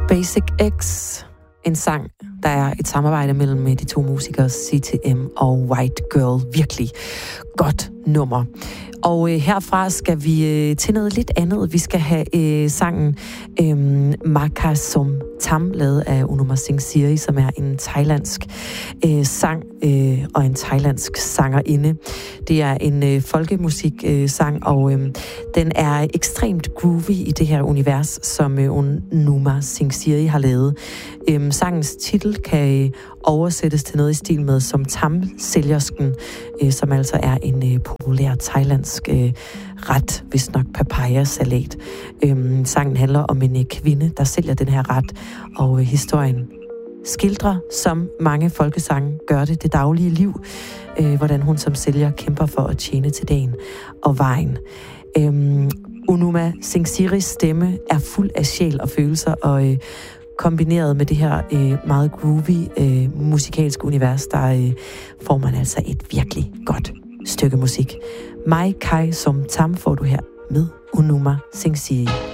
Basic X, en sang, der er et samarbejde mellem de to musikere, CTM og White Girl. Virkelig godt nummer. Og herfra skal vi til noget lidt andet. Vi skal have sangen Maka Som Tam, lavet af Unuma Singh Siri, som er en thailandsk sang og en thailandsk sangerinde. Det er en folkemusik-sang, og den er ekstremt groovy i det her univers, som Unuma Singh Siri har lavet. Sangens titel kan oversættes til noget i stil med som Tam-sælgersken, som altså er en populær thailandsk ret, hvis nok papaya-salat. Sangen handler om en kvinde, der sælger den her ret, og historien skildrer, som mange folkesange gør det daglige liv, hvordan hun som sælger kæmper for at tjene til dagen og vejen. Unuma Singh Siris stemme er fuld af sjæl og følelser, og kombineret med det her meget groovy musikalske univers, der får man altså et virkelig godt stykke musik. Mai Kai Som Tam får du her med Unuma Singh Siri.